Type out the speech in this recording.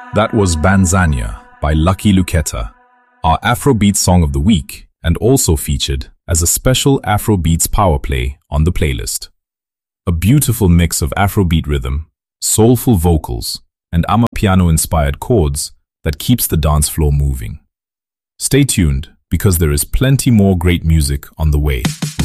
That was Banzania by Lucky Luqueta, our Afrobeat song of the week, and also featured as a special Afrobeats power play on the playlist. A beautiful mix of Afrobeat rhythm, soulful vocals, and Amapiano-inspired chords that keeps the dance floor moving. Stay tuned, because there is plenty more great music on the way.